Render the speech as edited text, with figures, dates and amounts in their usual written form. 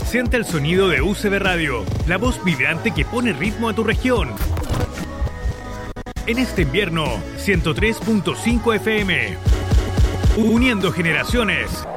Siente el sonido de UCB Radio, la voz vibrante que pone ritmo a tu región. En este invierno, 103.5 FM. Uniendo generaciones.